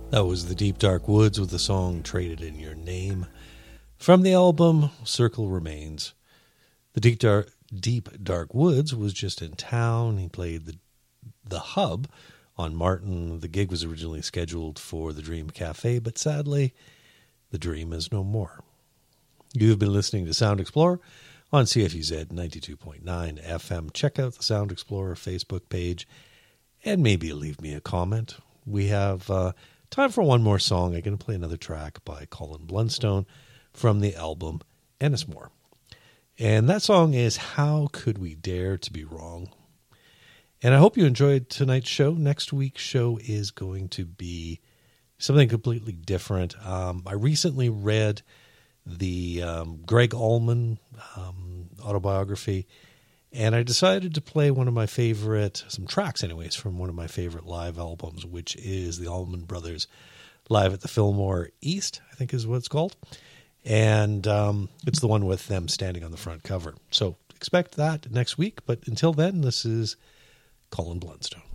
That was the Deep Dark Woods with the song Traded in Your Name from the album Circle Remains. The Deep Dark Woods was just in town. He played the Hub on Martin. The gig was originally scheduled for the Dream Cafe, but sadly, the dream is no more. You've been listening to Sound Explorer on CFUZ 92.9 FM. Check out the Sound Explorer Facebook page and maybe leave me a comment. We have time for one more song. I'm going to play another track by Colin Blunstone from the album Ennismore. And that song is How Could We Dare to Be Wrong? And I hope you enjoyed tonight's show. Next week's show is going to be something completely different. I recently read the Greg Allman autobiography, and I decided to play some tracks anyways, from one of my favorite live albums, which is the Allman Brothers Live at the Fillmore East, I think is what it's called. And it's the one with them standing on the front cover. So expect that next week. But until then, this is Colin Blunstone.